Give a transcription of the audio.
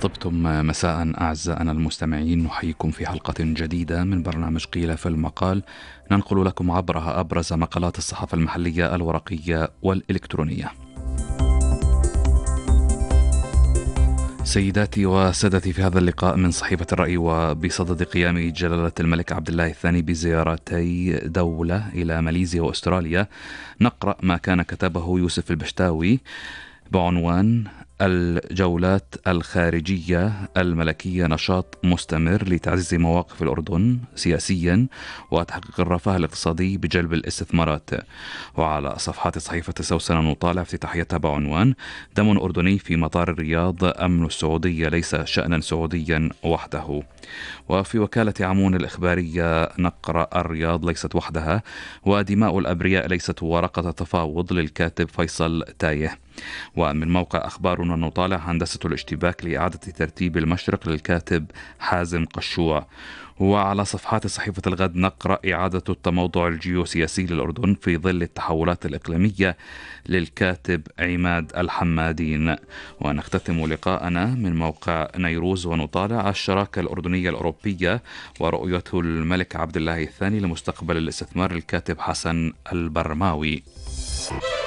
طبتم مساء أعزائنا المستمعين، نحييكم في حلقة جديدة من برنامج قيل في المقال، ننقل لكم عبرها أبرز مقالات الصحافة المحلية الورقية والإلكترونية. سيداتي وسادتي، في هذا اللقاء من صحيفة الرأي، وبصدد قيام جلالة الملك عبد الله الثاني بزيارتي دولة إلى ماليزيا وأستراليا، نقرأ ما كان كتبه يوسف البشتاوي بعنوان: الجولات الخارجية الملكية نشاط مستمر لتعزيز مواقف الأردن سياسيا وتحقيق الرفاه الاقتصادي بجلب الاستثمارات. وعلى صفحات صحيفة سوسنة نطالع افتتاحيتها بعنوان: دم أردني في مطار الرياض، أمن السعودية ليس شأنا سعوديا وحده. وفي وكالة عمون الإخبارية نقرأ: الرياض ليست وحدها، ودماء الأبرياء ليست ورقة تفاوض للكاتب فيصل تايه. ومن موقع أخبارنا نطالع: هندسة الاشتباك لإعادة ترتيب المشرق للكاتب حازم قشوع. وعلى صفحات صحيفة الغد نقرأ: إعادة التموضع الجيوسياسي للأردن في ظل التحولات الإقليمية للكاتب عماد الحمادين. ونختتم لقاءنا من موقع نيروز ونطالع: الشراكة الأردنية الأوروبية ورؤية الملك عبد الله الثاني لمستقبل الاستثمار للكاتب حسن البرماوي.